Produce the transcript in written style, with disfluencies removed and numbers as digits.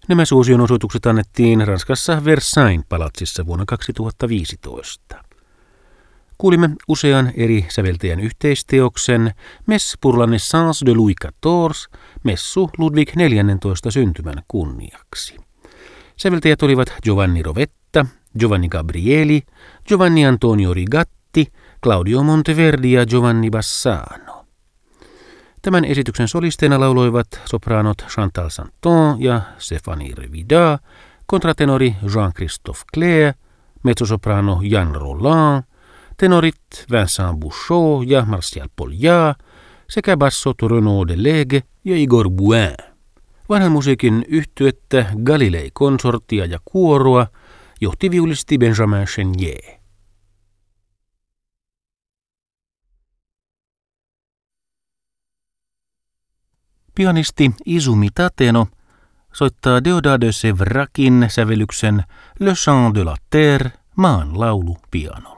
Nämä suosionosoitukset annettiin Ranskassa Versailles palatsissa vuonna 2015. Kuulimme usean eri säveltäjän yhteisteoksen Messe pour la naissance de Louis XIV, messu Ludwig XIV syntymän kunniaksi. Säveltäjät olivat Giovanni Rovetta, Giovanni Gabrieli, Giovanni Antonio Rigatti, Claudio Monteverdi ja Giovanni Bassano. Tämän esityksen solisteina lauloivat sopranot Chantal Santon ja Stéphanie Revida, kontratenori Jean-Christophe Clair, mezzosoprano Jan Roland, tenorit Vincent Bouchot ja Martial Polliat sekä bassot Renaud Delegue ja Igor Bouin. Vanhan musiikin yhtyettä Galilei-konsorttia ja kuoroa johti viulisti Benjamin Chenier. Pianisti Izumi Tateno soittaa Deodat de Séverakin sävellyksen Le Chant de la Terre, maan laulu pianolla.